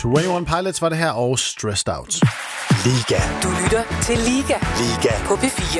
21 Pilots var det her, og Stressed Out. Liga. Du lytter til Liga. Liga. På P4.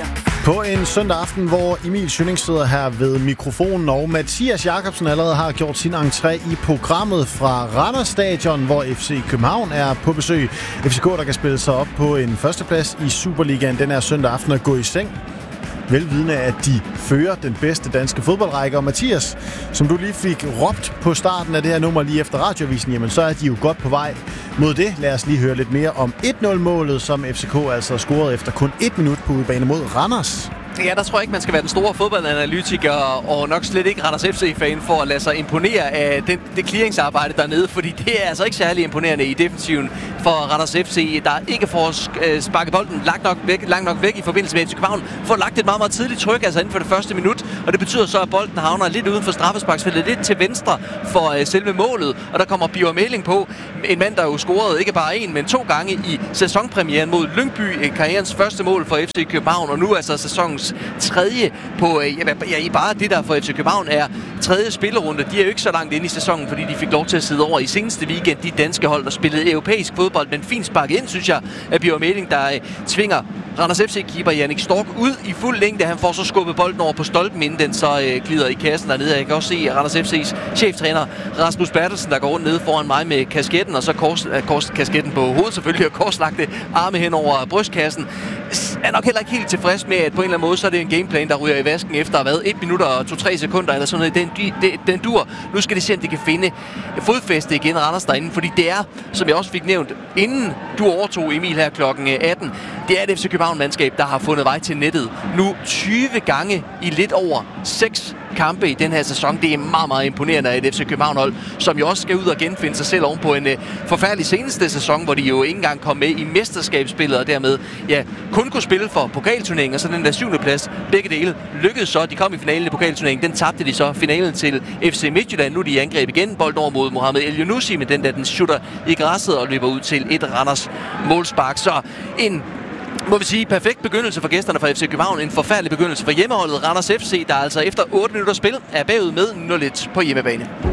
På en søndag aften, hvor Emil Schønning sidder her ved mikrofonen, og Mathias Jakobsen allerede har gjort sin entré i programmet fra Randers Stadion, hvor FC København er på besøg. FCK, der kan spille sig op på en førsteplads i Superligaen den her søndag aften og gå i seng, velvidende, at de fører den bedste danske fodboldrække. Og Mathias, som du lige fik råbt på starten af det her nummer lige efter radioavisen, jamen så er de jo godt på vej mod det. Lad os lige høre lidt mere om 1-0-målet, som FCK altså scorede efter kun 1 minut på udebane mod Randers. Ja, der tror jeg ikke, man skal være den store fodboldanalytiker og nok slet ikke Randers FC-fan for at lade sig imponere af det clearingsarbejde dernede, fordi det er altså ikke særlig imponerende i defensiven for Randers FC, der ikke får sparket bolden langt nok væk i forbindelse med FC København, får lagt et meget, meget tidligt tryk, altså inden for det første minut, og det betyder så, at bolden havner lidt uden for straffesparksfeltet, lidt til venstre for selve målet, og der kommer Biver Meling på, en mand, der jo scorede ikke bare 1, men 2 gange i sæsonpremieren mod Lyngby, karrierens første mål for FC København, og nu altså sæsonens tredje på, bare det der for FC København er tredje spillerunde. De er jo ikke så langt inde i sæsonen, fordi de fik lov til at sidde over i seneste weekend. De danske hold, der spillede europæisk fodbold, men fint sparket ind, synes jeg, af Biver Meling, der tvinger Randers FC-keeper Jannik Stork ud i fuld længde. Han får så skubbet bolden over på stolpen, inden den så glider i kassen dernede. Jeg kan også se Randers FC's cheftræner Rasmus Bertelsen, der går rundt nede foran mig med kasketten, og så kasketten på hovedet selvfølgelig, og korslagte arme hen over brystkassen. Er nok heller ikke helt tilfreds med, at på en eller anden måde, så er det en gameplan, der ryger i vasken efter 1 minut og 2-3 sekunder, eller sådan noget. Den dur. Nu skal de se, om de kan finde fodfæste igen, Randers derinde, fordi det er, som jeg også fik nævnt, inden du overtog Emil her klokken 18, det er et FC København-mandskab, der har fundet vej til nettet nu 20 gange i lidt over 6 kampe i den her sæson. Det er meget, meget imponerende af et FC København-hold, som jo også skal ud og genfinde sig selv oven på en forfærdelig seneste sæson, hvor de jo ikke engang kom med i mesterskabsspillet, og dermed kun kunne spille for pokalturneringen, og så den der 7. plads. Begge dele lykkedes så. De kom i finalen i pokalturneringen. Den tabte de så finalen til FC Midtjylland. Nu er de i angreb igen. Bolden over mod Mohamed El Younousi, med den shooter i græsset og løber ud til et Randers målspark. Så en, må vi sige, perfekt begyndelse for gæsterne fra FC København. En forfærdelig begyndelse for hjemmeholdet Randers FC, der altså efter 8 minutter spil er bagud med 0-1 på hjemmebane.